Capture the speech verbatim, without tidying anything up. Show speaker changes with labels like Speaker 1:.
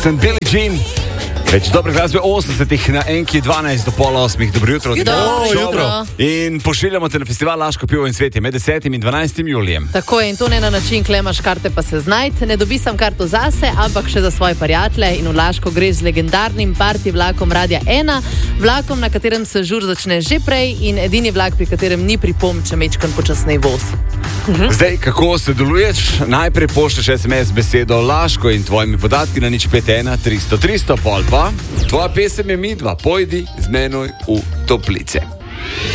Speaker 1: sem Billie Jean. Več dobre glasbe osemdesetih na enki dvanajst do pol osmih. Dobro jutro.
Speaker 2: Dobro jutro.
Speaker 1: In pošiljamo te na festival Laško pivo in cvetje med desetim in dvanajstim julijem.
Speaker 2: Tako je, in to ne na način, klemaš karte pa se znajte. Ne dobi sam karto zase, ampak še za svoje prijatelje. In v Laško greš z legendarnim party vlakom Radia ena, vlakom, na katerem se žur začne že prej in edini vlak, pri katerem ni pripomb, če mečkan počasnej voz.
Speaker 1: Mhm. Zdaj, kako sodeluješ? Najprej pošlješ es em es besedo Laško in tvojimi podatki na nič pet ena tristo tristo, pol pa tvoja pesem je Midva, pojdi z menoj v toplice.